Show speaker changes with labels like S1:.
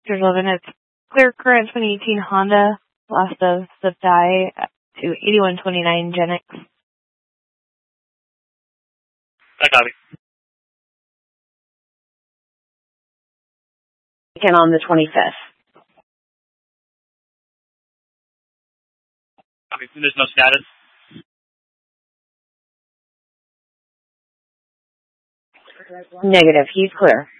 S1: Here's 11. It's clear current 2018 Honda. Loss of supply to 8129 Genix.
S2: I copy.
S3: Again on the 25th.
S2: Copy. There's no status.
S3: Negative. He's clear.